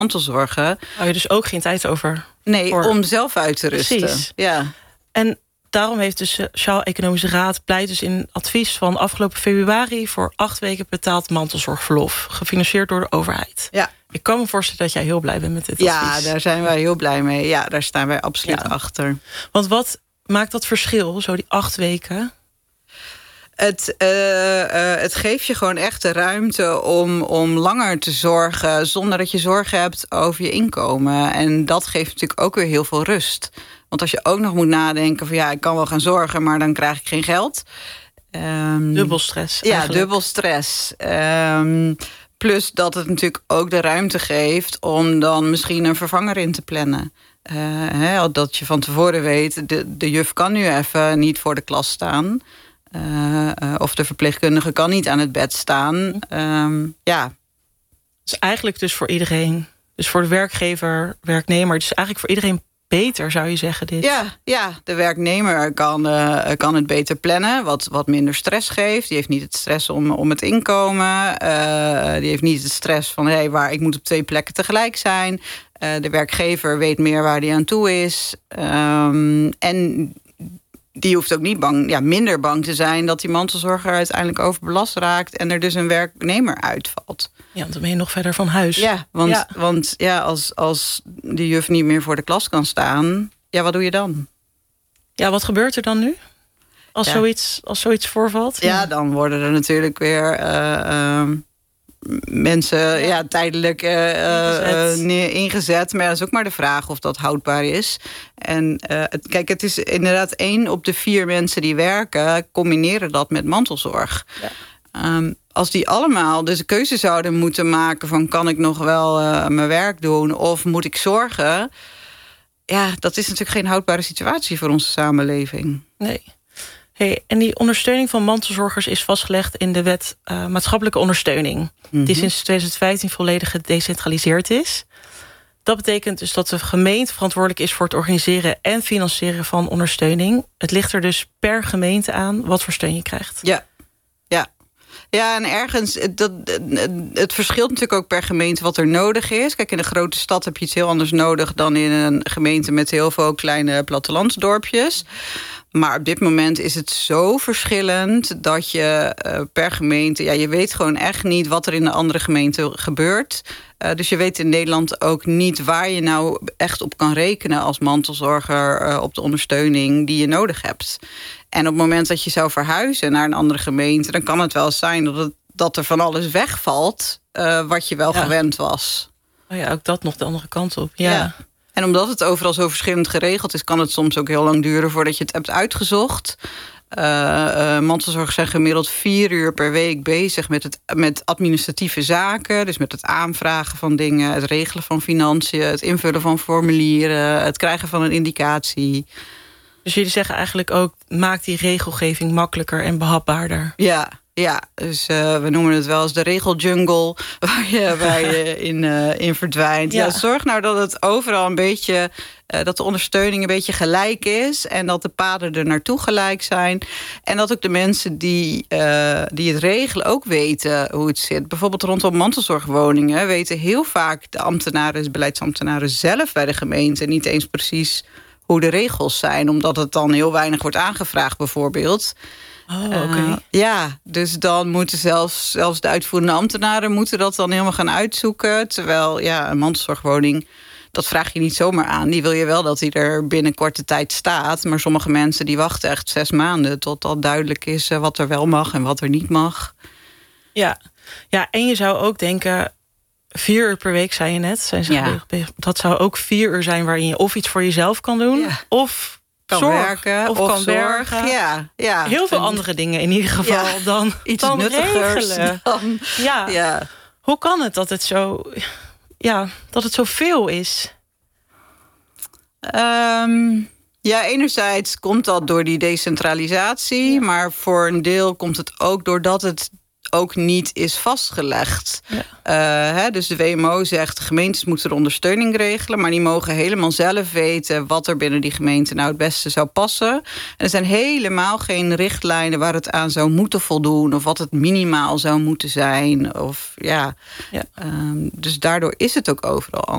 mantelzorgen. Hou je dus ook geen tijd over? Nee, om zelf uit te rusten. Precies. Ja. En daarom heeft de Sociaal-Economische Raad pleit dus in advies van afgelopen februari voor 8 weken betaald mantelzorgverlof, gefinancierd door de overheid. Ja. Ik kan me voorstellen dat jij heel blij bent met dit advies. Ja, daar zijn wij heel blij mee. Ja, daar staan wij absoluut achter. Want wat maakt dat verschil, zo die 8 weken? Het geeft je gewoon echt de ruimte om langer te zorgen, zonder dat je zorgen hebt over je inkomen. En dat geeft natuurlijk ook weer heel veel rust. Want als je ook nog moet nadenken van ik kan wel gaan zorgen, maar dan krijg ik geen geld. Dubbel stress eigenlijk. Ja, dubbel stress. Plus dat het natuurlijk ook de ruimte geeft om dan misschien een vervanger in te plannen. Dat je van tevoren weet, de juf kan nu even niet voor de klas staan. Of de verpleegkundige kan niet aan het bed staan. Dus eigenlijk dus voor iedereen. Dus voor de werkgever, werknemer. Dus eigenlijk voor iedereen beter, zou je zeggen, dit? Ja, de werknemer kan het beter plannen, wat minder stress geeft. Die heeft niet het stress om het inkomen. Die heeft niet het stress van ik moet op 2 plekken tegelijk zijn. De werkgever weet meer waar hij aan toe is. En die hoeft ook niet minder bang te zijn dat die mantelzorger uiteindelijk overbelast raakt en er dus een werknemer uitvalt. Ja, dan ben je nog verder van huis. Ja, want als die juf niet meer voor de klas kan staan, wat doe je dan? Ja, wat gebeurt er dan nu? Als zoiets voorvalt? Ja, dan worden er natuurlijk weer mensen tijdelijk ingezet. Maar dat is ook maar de vraag of dat houdbaar is. En kijk, het is inderdaad 1 op de 4 mensen die werken combineren dat met mantelzorg. Ja. Als die allemaal dus de keuze zouden moeten maken van kan ik nog wel mijn werk doen of moet ik zorgen? Ja, dat is natuurlijk geen houdbare situatie voor onze samenleving. Nee. Hey, en die ondersteuning van mantelzorgers is vastgelegd in de wet maatschappelijke ondersteuning. Die sinds 2015 volledig gedecentraliseerd is. Dat betekent dus dat de gemeente verantwoordelijk is voor het organiseren en financieren van ondersteuning. Het ligt er dus per gemeente aan wat voor steun je krijgt. Ja, en ergens, het verschilt natuurlijk ook per gemeente wat er nodig is. Kijk, in een grote stad heb je iets heel anders nodig dan in een gemeente met heel veel kleine plattelandsdorpjes. Maar op dit moment is het zo verschillend dat je per gemeente, je weet gewoon echt niet wat er in de andere gemeente gebeurt. Dus je weet in Nederland ook niet waar je nou echt op kan rekenen als mantelzorger op de ondersteuning die je nodig hebt. En op het moment dat je zou verhuizen naar een andere gemeente, dan kan het wel zijn dat er van alles wegvalt wat je wel gewend was. Oh ja, ook dat nog de andere kant op. Ja. En omdat het overal zo verschillend geregeld is, kan het soms ook heel lang duren voordat je het hebt uitgezocht. Mantelzorgers zijn gemiddeld 4 uur per week bezig met administratieve zaken. Dus met het aanvragen van dingen, het regelen van financiën, het invullen van formulieren, het krijgen van een indicatie. Dus jullie zeggen eigenlijk ook, maak die regelgeving makkelijker en behapbaarder. Ja, dus we noemen het wel eens de regeljungle waar je in verdwijnt. Ja, zorg nou dat het overal een beetje, dat de ondersteuning een beetje gelijk is en dat de paden er naartoe gelijk zijn. En dat ook de mensen die het regelen ook weten hoe het zit. Bijvoorbeeld rondom mantelzorgwoningen weten heel vaak de beleidsambtenaren zelf bij de gemeente niet eens precies hoe de regels zijn, omdat het dan heel weinig wordt aangevraagd bijvoorbeeld. Dus dan moeten zelfs de uitvoerende ambtenaren moeten dat dan helemaal gaan uitzoeken. Terwijl een mantelzorgwoning, dat vraag je niet zomaar aan. Die wil je wel dat die er binnen korte tijd staat. Maar sommige mensen die wachten echt 6 maanden totdat duidelijk is wat er wel mag en wat er niet mag. Ja, en je zou ook denken, 4 uur per week, zei je net. Dat zou ook 4 uur zijn waarin je of iets voor jezelf kan doen, of kan werken of kan werken. Ja. Heel veel andere dingen in ieder geval dan iets dan nuttigers. Regelen. Hoe kan het dat het zo veel is? Enerzijds komt dat door die decentralisatie, maar voor een deel komt het ook doordat het ook niet is vastgelegd. Dus de WMO zegt, de gemeentes moeten de ondersteuning regelen, maar die mogen helemaal zelf weten wat er binnen die gemeente nou het beste zou passen. En er zijn helemaal geen richtlijnen waar het aan zou moeten voldoen of wat het minimaal zou moeten zijn. Dus daardoor is het ook overal anders.